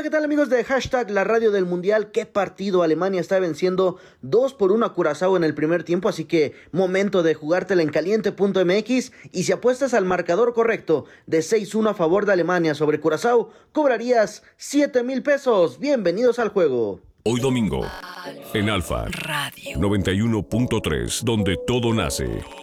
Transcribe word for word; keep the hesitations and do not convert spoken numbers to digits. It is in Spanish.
Hola, ¿qué tal amigos de Hashtag La Radio del Mundial? ¿Qué partido? Alemania está venciendo dos por uno a Curazao en el primer tiempo, así que momento de jugártela en caliente punto m x, y si apuestas al marcador correcto de seis uno a favor de Alemania sobre Curazao, cobrarías siete mil pesos. Bienvenidos al juego. Hoy domingo, en Alfa Radio noventa y uno punto tres, donde todo nace.